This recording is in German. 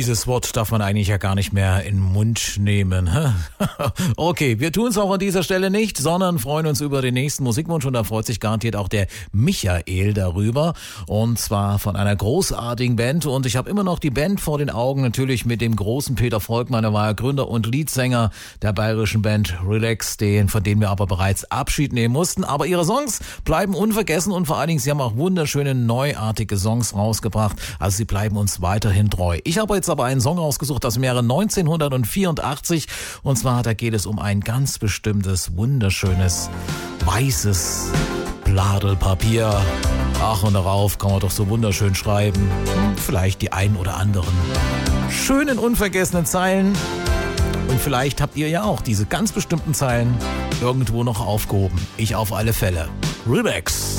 Dieses Wort darf man eigentlich ja gar nicht mehr in den Mund nehmen. Okay, wir tun es auch an dieser Stelle nicht, sondern freuen uns über den nächsten Musikwunsch und da freut sich garantiert auch der Michael darüber. Und zwar von einer großartigen Band und ich habe immer noch die Band vor den Augen, natürlich mit dem großen Peter Volkmann, der war ja Gründer und Leadsänger der bayerischen Band Relax, von denen wir aber bereits Abschied nehmen mussten. Aber ihre Songs bleiben unvergessen und vor allen Dingen, sie haben auch wunderschöne, neuartige Songs rausgebracht. Also sie bleiben uns weiterhin treu. Ich habe jetzt aber einen Song rausgesucht aus dem Jahre 1984 und zwar, da geht es um ein ganz bestimmtes, wunderschönes, weißes Bladelpapier. Ach, und darauf kann man doch so wunderschön schreiben. Vielleicht die ein oder anderen schönen, unvergessenen Zeilen. Und vielleicht habt ihr ja auch diese ganz bestimmten Zeilen irgendwo noch aufgehoben. Ich auf alle Fälle. Relax.